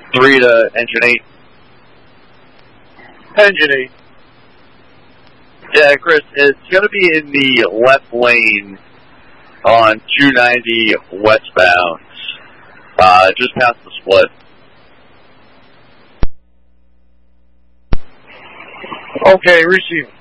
3 to engine 8. Engine 8. Yeah, Chris, it's going to be in the left lane on 290 westbound, just past the split. Okay, receive.